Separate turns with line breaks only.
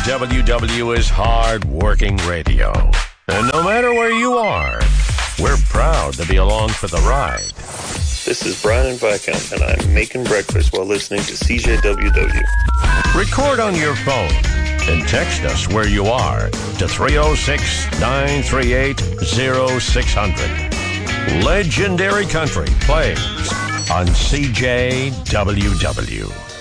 CJWW is hard-working radio. And no matter where you are, we're proud to be along for the ride.
This is Brian Viscount, and I'm making breakfast while listening to CJWW.
Record on your phone and text us where you are to 306-938-0600. Legendary Country plays on CJWW.